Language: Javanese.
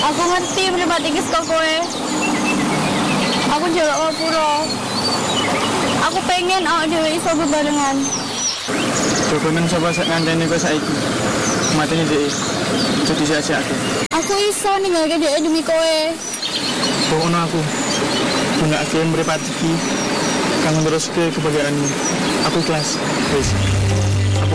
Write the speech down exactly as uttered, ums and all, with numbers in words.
Aku ngerti pribadi iki saka kowe. Aku njaluk ngapura. Aku pengen awak dhewe iso bebarengan. Coba men sapa sak nganteni kowe saiki. Matine dhek. Jadi sia-siake. Aku iso ninggalke dhek demi kowe. Pokoknya aku gunakake mripat iki kanggo terus ke kebahagiaanmu. Aku ikhlas. Wis.